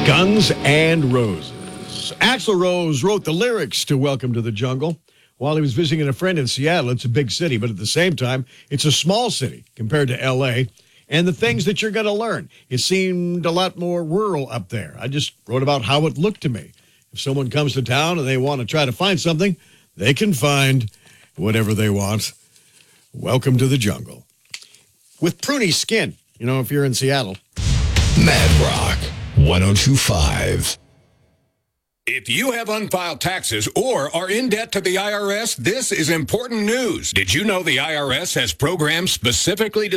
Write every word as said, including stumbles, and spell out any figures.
Guns and Roses. Axl Rose wrote the lyrics to Welcome to the Jungle while he was visiting a friend in Seattle. It's a big city, but at the same time, it's a small city compared to L A. And the things that you're going to learn, it seemed a lot more rural up there. I just wrote about how it looked to me. If someone comes to town and they want to try to find something, they can find whatever they want. Welcome to the jungle. With pruny skin, you know, if you're in Seattle. Mad Rock one oh two point five. If you have unfiled taxes or are in debt to the I R S, this is important news. Did you know the I R S has programs specifically to